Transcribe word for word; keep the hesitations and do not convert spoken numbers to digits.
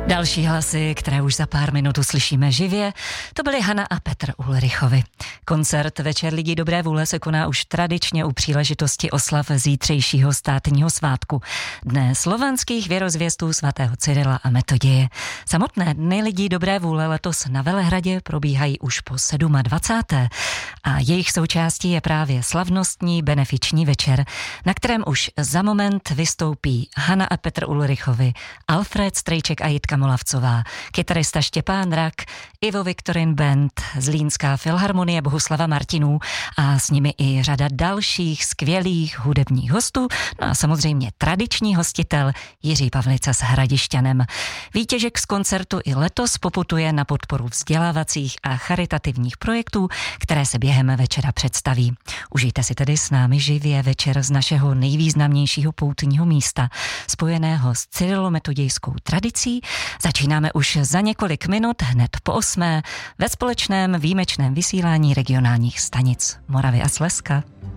Další hlasy, které už za pár minut uslyšíme živě, to byly Hana a Petr Ulrichovi. Koncert Večer lidí dobré vůle se koná už tradičně u příležitosti oslav zítřejšího státního svátku, Dne slovanských věrozvěstů svatého Cyrila a Metoděje. Samotné Dny lidí dobré vůle letos na Velehradě probíhají už po dvacáté sedmé a jejich součástí je právě slavnostní benefiční večer, na kterém už za moment vystoupí Hana a Petr Ulrichovi, Alfred Strejček a Jitka Molavcová, kytarista Štěpán Rak, Ivo Viktorin Band, Zlínská filharmonie Bohuslava Martinů a s nimi i řada dalších skvělých hudebních hostů, no a samozřejmě tradiční hostitel Jiří Pavlica s Hradišťanem. Výtěžek z koncertu i letos poputuje na podporu vzdělávacích a charitativních projektů, které se během večera představí. Užijte si tedy s námi živě večer z našeho nejvýznamnějšího poutního místa, spojeného s cyrilometodějskou tradicí. Začínáme už za několik minut, hned po osmé, ve společném výjimečném vysílání regionálních stanic Moravy a Slezska.